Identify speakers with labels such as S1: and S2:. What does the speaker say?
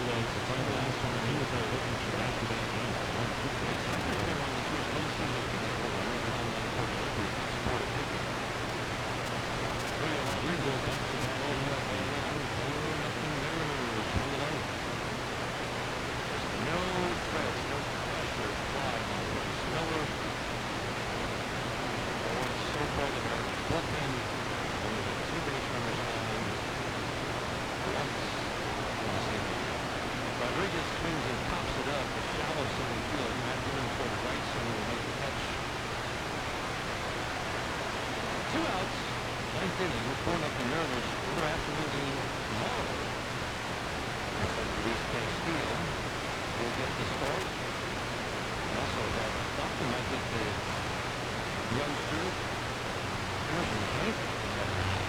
S1: Rodriguez swings and pops it up. A shallow center field. Matt Dillon toward right center will make the catch. 2 outs. 9th inning. 4-0 Mariners. Another afternoon game tomorrow. Luis Castillo will get the start. And also that Stockton might get the youngster. Harrison Hank